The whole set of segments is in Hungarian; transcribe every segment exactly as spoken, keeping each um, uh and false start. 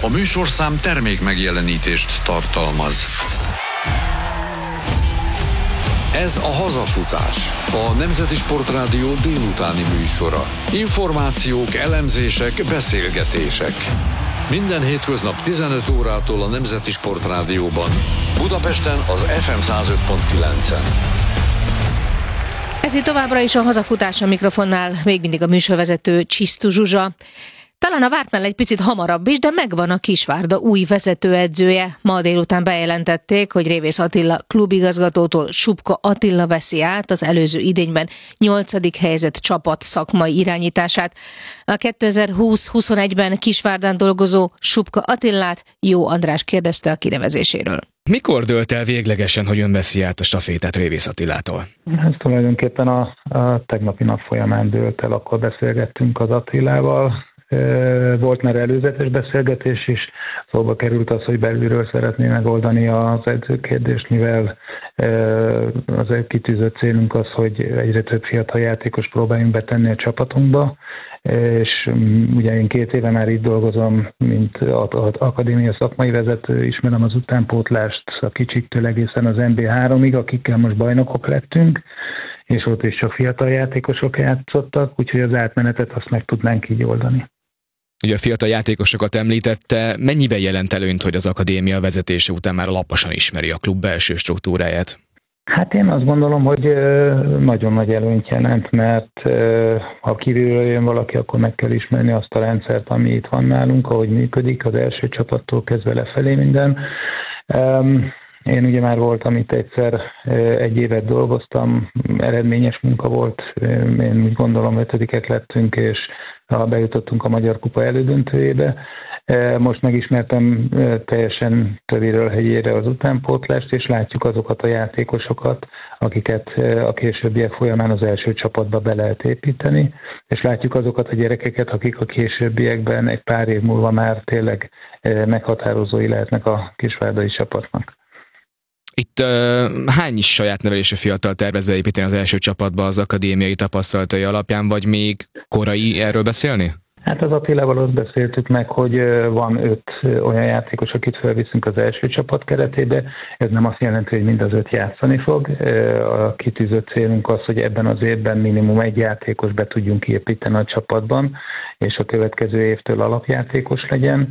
A műsorszám termék megjelenítést tartalmaz. Ez a Hazafutás, a Nemzeti Sportrádió délutáni műsora. Információk, elemzések, beszélgetések. Minden hétköznap tizenöt órától a Nemzeti Sportrádióban. Budapesten az ef em száz öt pont kilencen. Ez itt továbbra is a Hazafutás, a mikrofonnál még mindig a műsorvezető Csisztu Zsuzsa. Talán a vártnál egy picit hamarabb is, de megvan a Kisvárda új vezetőedzője. Ma délután bejelentették, hogy Révész Attila klubigazgatótól Subka Attila veszi át az előző idényben nyolcadik helyezett csapat szakmai irányítását. A kétezer-húsz-huszonegyben Kisvárdán dolgozó Subka Attilát Jó András kérdezte a kinevezéséről. Mikor dőlt el véglegesen, hogy ön veszi át a stafétát Révész Attilától? Ez tulajdonképpen a, a tegnapi nap folyamán dőlt el, akkor beszélgettünk az Attilával. Volt már előzetes beszélgetés is, szóba került az, hogy belülről szeretné megoldani az edzőkérdést, mivel az egy kitűzött célunk az, hogy egyre több fiatal játékos próbáljunk betenni a csapatunkba, és ugye én két éve már itt dolgozom, mint akadémia szakmai vezető, ismerem az utánpótlást a kicsiktől egészen az en bé háromig, akikkel most bajnokok lettünk, és ott is csak fiatal játékosok játszottak, úgyhogy az átmenetet azt meg tudnánk így oldani. Ugye a fiatal játékosokat említette, mennyiben jelent előnyt, hogy az akadémia vezetése után már alaposan ismeri a klub belső struktúráját? Hát én azt gondolom, hogy nagyon nagy előnyt jelent, mert ha kívülről jön valaki, akkor meg kell ismerni azt a rendszert, ami itt van nálunk, ahogy működik, az első csapattól kezdve lefelé minden. Én ugye már voltam itt egyszer, egy évet dolgoztam, eredményes munka volt, én úgy gondolom ötödikek lettünk, és bejutottunk a Magyar Kupa elődöntőjébe. Most megismertem teljesen tövéről hegyére az utánpótlást, és látjuk azokat a játékosokat, akiket a későbbiek folyamán az első csapatba be lehet építeni, és látjuk azokat a gyerekeket, akik a későbbiekben egy pár év múlva már tényleg meghatározói lehetnek a kisvárdai csapatnak. Itt uh, hány is saját nevelési fiatal tervez beépíteni az első csapatba az akadémiai tapasztalatai alapján, vagy még korai erről beszélni? Hát az Attilával azt beszéltük meg, hogy van öt olyan játékos, akit felviszünk az első csapat keretébe. Ez nem azt jelenti, hogy mind az öt játszani fog. A kitűzött célunk az, hogy ebben az évben minimum egy játékos be tudjunk építeni a csapatban, és a következő évtől alapjátékos legyen.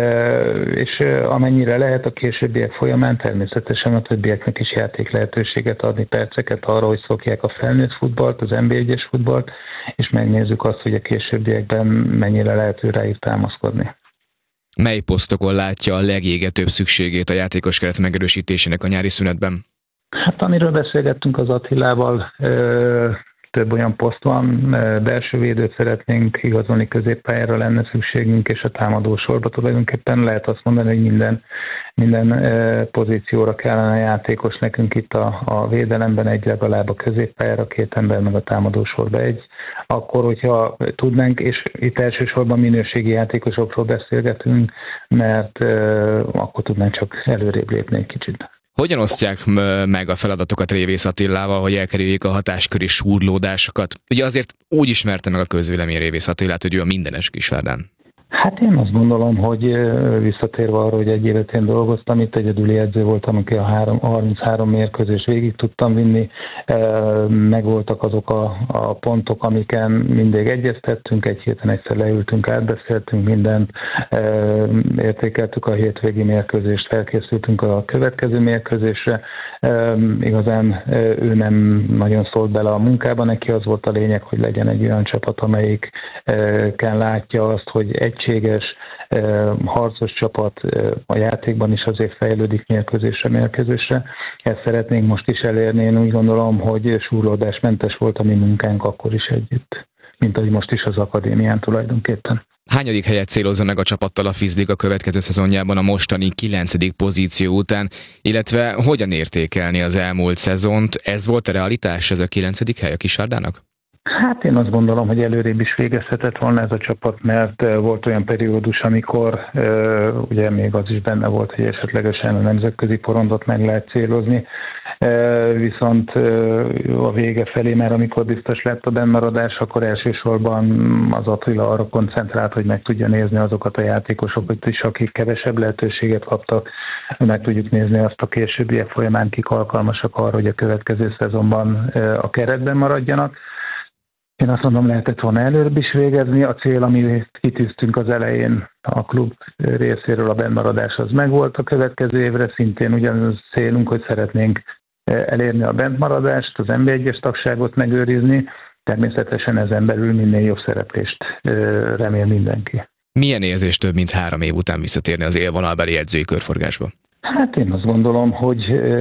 És amennyire lehet a későbbiek folyamán természetesen a többieknek is játék lehetőséget adni, perceket arra, hogy szokják a felnőtt futballt, az en bé egyes futballt, és megnézzük azt, hogy a későbbiekben mennyire lehet rájuk támaszkodni. Mely posztokon látja a legégetőbb szükségét a játékos keret megerősítésének a nyári szünetben? Hát amiről beszélgettünk az Attilával, több olyan poszt van, belső védőt szeretnénk igazolni, középpályára lenne szükségünk, és a támadó sorba tulajdonképpen lehet azt mondani, hogy minden, minden pozícióra kellene játékos nekünk itt a, a védelemben, egy legalább a középpályára, két ember meg a támadó sorba egy. Akkor, hogyha tudnánk, és itt elsősorban minőségi játékosokról beszélgetünk, mert akkor tudnánk csak előrébb lépni egy kicsit. Hogyan osztják meg a feladatokat Révész Attilával, hogy elkerüljék a hatásköri súrlódásokat? Ugye azért úgy ismerte meg a közvélemény Révész Attilát, hogy ő a mindenes Kisvárdán. Hát én azt gondolom, hogy visszatérve arra, hogy egy évet én dolgoztam, itt egyedüli edző voltam, aki a harminchárom mérkőzés végig tudtam vinni, megvoltak azok a, a pontok, amiken mindig egyeztettünk, egy héten egyszer leültünk, átbeszéltünk mindent, értékeltük a hétvégi mérkőzést, felkészültünk a következő mérkőzésre. Igazán ő nem nagyon szólt bele a munkába, neki az volt a lényeg, hogy legyen egy olyan csapat, amelyikken látja azt, hogy egységes, harcos csapat a játékban is azért fejlődik mérkőzésre, mérkőzésre. Ezt szeretnénk most is elérni. Én úgy gondolom, hogy súrlódásmentes volt a mi munkánk akkor is együtt, mint ahogy most is az akadémián tulajdonképpen. Hányadik helyet célozza meg a csapattal a Fizliga következő szezonjában a mostani kilencedik pozíció után, illetve hogyan értékelni az elmúlt szezont? Ez volt a realitás, ez a kilencedik hely a Kisvárdának? Hát én azt gondolom, hogy előrébb is végezhetett volna ez a csapat, mert volt olyan periódus, amikor ugye még az is benne volt, hogy esetlegesen a nemzetközi porondot meg lehet célozni, viszont a vége felé már amikor biztos lett a bennmaradás, akkor elsősorban az Attila arra koncentrált, hogy meg tudja nézni azokat a játékosokat is, akik kevesebb lehetőséget kaptak, meg tudjuk nézni azt a későbbiek folyamán, kik alkalmasak arra, hogy a következő szezonban a keretben maradjanak. Én azt mondom, lehetett volna előbb is végezni. A cél, amit kitűztünk az elején a klub részéről, a bennmaradás az megvolt a következő évre. Szintén ugyanaz célunk, hogy szeretnénk elérni a bentmaradást, az en bé egyes tagságot megőrizni. Természetesen ezen belül minél jobb szereplést remél mindenki. Milyen érzés több mint három év után visszatérni az élvonalbeli edzői körforgásba? Hát én azt gondolom, hogy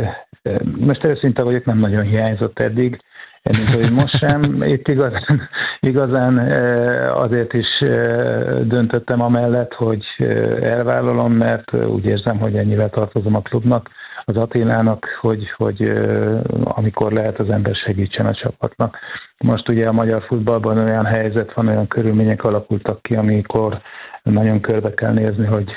most őszinte vagyok, nem nagyon hiányzott eddig. Mint hogy most sem, itt igazán, igazán azért is döntöttem amellett, hogy elvállalom, mert úgy érzem, hogy ennyivel tartozom a klubnak, az Attilának, hogy, hogy amikor lehet, az ember segítsen a csapatnak. Most ugye a magyar futballban olyan helyzet van, olyan körülmények alakultak ki, amikor nagyon körbe kell nézni, hogy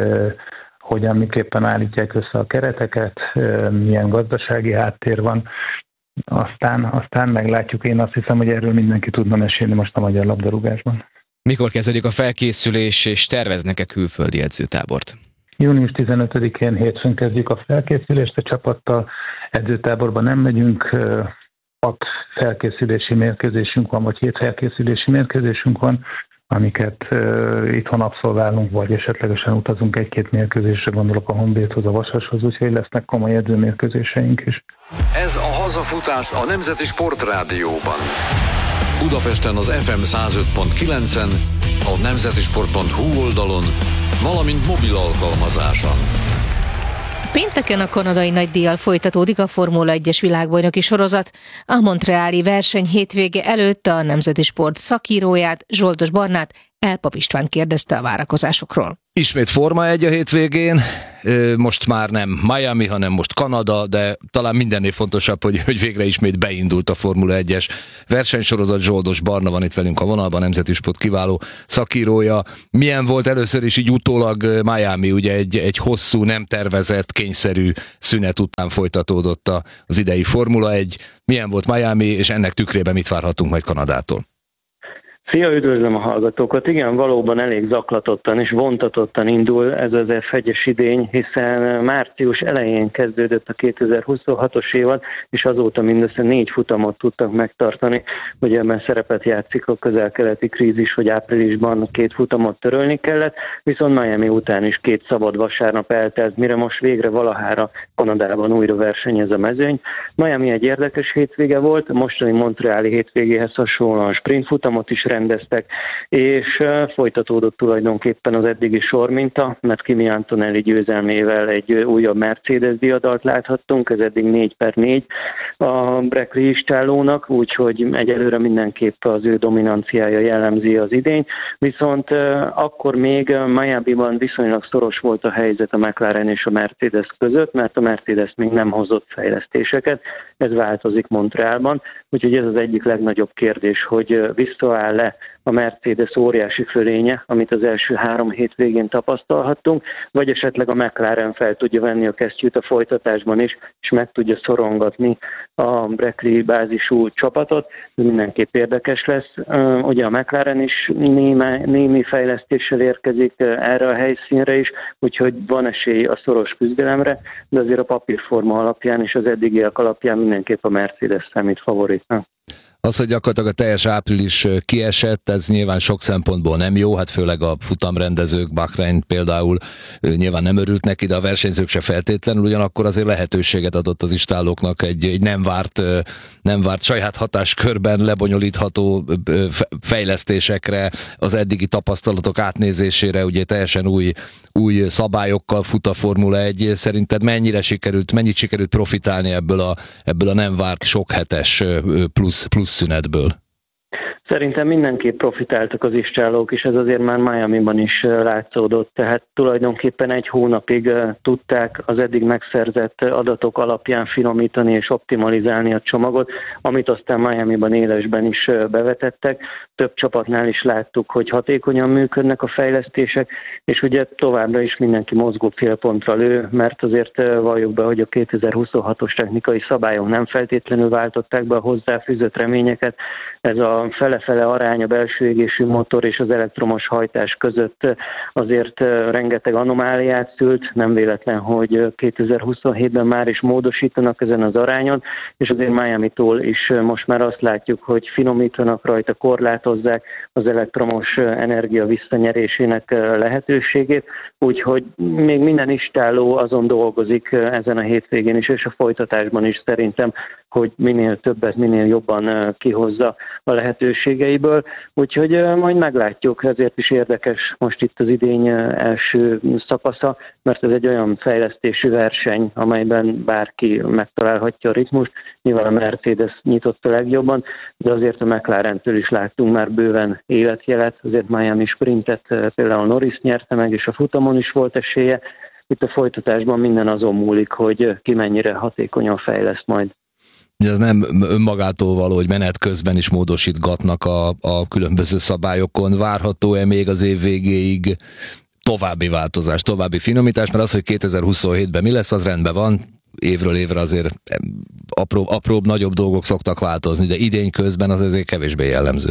hogyan, miképpen állítják össze a kereteket, milyen gazdasági háttér van. Aztán, aztán meglátjuk, én azt hiszem, hogy erről mindenki tudna mesélni most a magyar labdarúgásban. Mikor kezdődik a felkészülés, és terveznek-e külföldi edzőtábort? június tizenötödikén hétfőn kezdjük a felkészülést a csapattal. Edzőtáborban nem megyünk, hat felkészülési mérkőzésünk van, vagy hét felkészülési mérkőzésünk van, amiket uh, itthon abszolválunk, vagy esetlegesen utazunk egy-két mérkőzésre, gondolok a Honvédhoz, a Vasashoz, úgyhogy lesznek komoly edzőmérkőzéseink is. Ez a hazafutás a Nemzeti Sportrádióban. Budapesten az ef em száz öt pont kilencen, a nemzetisport pont hu oldalon, valamint mobil alkalmazáson. Pénteken a kanadai nagydíjjal folytatódik a Formula egyes világbajnoki sorozat. A montreali verseny hétvége előtt a Nemzeti Sport szakíróját, Zsoldos Barnát Elpap István kérdezte a várakozásokról. Ismét Forma egy a hétvégén, most már nem Miami, hanem most Kanada, de talán mindennél fontosabb, hogy, hogy végre ismét beindult a Formula egyes versenysorozat. Zsoldos Barna van itt velünk a vonalban, Nemzeti Sport kiváló szakírója. Milyen volt először is így utólag Miami, ugye egy, egy hosszú, nem tervezett, kényszerű szünet után folytatódott az idei Formula egy. Milyen volt Miami, és ennek tükrében mit várhatunk majd Kanadától? Szia, üdvözlöm a hallgatókat! Igen, valóban elég zaklatottan és vontatottan indul ez az ef egyes idény, hiszen március elején kezdődött a kétezer-huszonhatos évad, és azóta mindössze négy futamot tudtak megtartani. Ugye ebben szerepet játszik a közel-keleti krízis, hogy áprilisban két futamot törölni kellett, viszont Miami után is két szabad vasárnap eltelt, mire most végre valahára Kanadában újra versenyez a mezőny. Miami egy érdekes hétvége volt, a mostani montreali hétvégéhez hasonlóan sprint futamot is rendeztek, és folytatódott tulajdonképpen az eddigi sorminta, mert Kimi Antonelli győzelmével egy újabb Mercedes diadalt láthattunk, ez eddig négy per négy a Brackley istállónak, úgyhogy egyelőre mindenképp az ő dominanciája jellemzi az idény, viszont akkor még Miamiban viszonylag szoros volt a helyzet a McLaren és a Mercedes között, mert a Mercedes még nem hozott fejlesztéseket, ez változik Montrealban, úgyhogy ez az egyik legnagyobb kérdés, hogy visszaáll-e a Mercedes óriási fölénye, amit az első három hétvégén tapasztalhattunk, vagy esetleg a McLaren fel tudja venni a kesztyűt a folytatásban is, és meg tudja szorongatni a Brackley bázisú csapatot. Ez mindenképp érdekes lesz. Ugye a McLaren is némi, némi fejlesztéssel érkezik erre a helyszínre is, úgyhogy van esély a szoros küzdelemre, de azért a papírforma alapján és az eddigiek alapján mindenképp a Mercedes számít favoritnak. Az, hogy gyakorlatilag a teljes április kiesett, ez nyilván sok szempontból nem jó, hát főleg a futamrendezők, Bahrein például nyilván nem örült neki, de a versenyzők se feltétlenül, ugyanakkor azért lehetőséget adott az istállóknak egy, egy nem várt, nem várt saját hatáskörben lebonyolítható fejlesztésekre, az eddigi tapasztalatok átnézésére, ugye teljesen új, új szabályokkal fut a Formula egy. Szerinted mennyire sikerült, mennyit sikerült profitálni ebből a, ebből a nem várt sok hetes plusz, plusz szünetből? Szerintem mindenképp profitáltak az istállók, és ez azért már Miamiban is látszódott, tehát tulajdonképpen egy hónapig tudták az eddig megszerzett adatok alapján finomítani és optimalizálni a csomagot, amit aztán Miamiban élesben is bevetettek. Több csapatnál is láttuk, hogy hatékonyan működnek a fejlesztések, és ugye továbbra is mindenki mozgó célpontra lő, mert azért valljuk be, hogy a kétezer-huszonhatos technikai szabályok nem feltétlenül váltották be a hozzáfűzött reményeket. Ez a fele-fele arány a belső égésű motor és az elektromos hajtás között azért rengeteg anomáliát szült, nem véletlen, hogy kétezer-huszonhétben már is módosítanak ezen az arányon, és azért Miamitól is most már azt látjuk, hogy finomítanak rajta, korlátozzák az elektromos energia visszanyerésének lehetőségét, úgyhogy még minden istálló azon dolgozik ezen a hétvégén is, és a folytatásban is szerintem, hogy minél többet, minél jobban kihozza a lehetőségeiből. Úgyhogy majd meglátjuk, ezért is érdekes most itt az idény első szakasza, mert ez egy olyan fejlesztési verseny, amelyben bárki megtalálhatja a ritmust. Nyilván a Mercedes nyitott a legjobban, de azért a McLarentől is láttunk már bőven életjelet, azért Miami Sprintet például Norris nyerte meg, és a futamon is volt esélye. Itt a folytatásban minden azon múlik, hogy ki mennyire hatékonyan fejleszt majd. Ez nem önmagától való, hogy menet közben is módosítgatnak a, a különböző szabályokon. Várható-e még az év végéig további változás, további finomítás? Mert az, hogy kétezer-huszonhétben mi lesz, az rendben van. Évről évre azért apró, apróbb, nagyobb dolgok szoktak változni, de idény közben az azért kevésbé jellemző.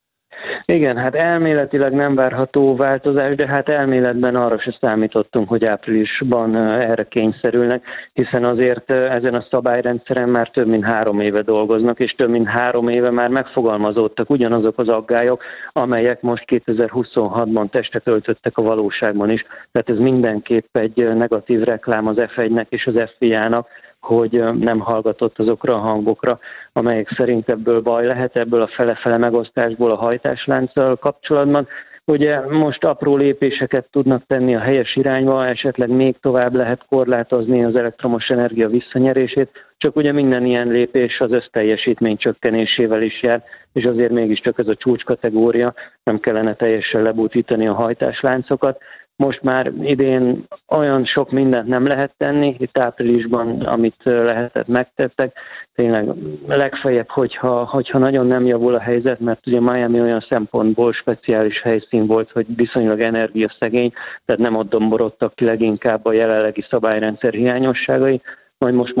Igen, hát elméletileg nem várható változás, de hát elméletben arra se számítottunk, hogy áprilisban erre kényszerülnek, hiszen azért ezen a szabályrendszeren már több mint három éve dolgoznak, és több mint három éve már megfogalmazódtak ugyanazok az aggályok, amelyek most kétezer-huszonhatban testet öltöttek a valóságban is. Tehát ez mindenképp egy negatív reklám az ef egynek és az ef i á-nak, hogy nem hallgatott azokra a hangokra, amelyek szerint ebből baj lehet, ebből a fele-fele megosztásból a hajtáslánccal kapcsolatban. Ugye most apró lépéseket tudnak tenni a helyes irányba, esetleg még tovább lehet korlátozni az elektromos energia visszanyerését, csak ugye minden ilyen lépés az összteljesítmény csökkenésével is jár, és azért mégiscsak ez a csúcskategória, nem kellene teljesen lebutítani a hajtásláncokat. Most már idén olyan sok mindent nem lehet tenni, itt áprilisban, amit lehetett, megtettek. Tényleg legfeljebb, hogyha, hogyha nagyon nem javul a helyzet, mert ugye Miami olyan szempontból speciális helyszín volt, hogy viszonylag energiaszegény, tehát nem ott domborodtak ki leginkább a jelenlegi szabályrendszer hiányosságai, majd most